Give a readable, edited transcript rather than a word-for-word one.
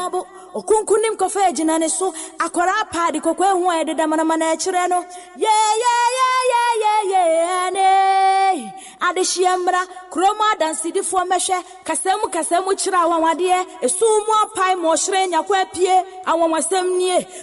Bible okunkunim kofa ejina ne so akora paadi kokwe hu ede damana na ekire no ne adehyiamra kroma dansidifo mehwe kasemu kira wanwade esumu apai mo hire nyakwa pie awonwasem nie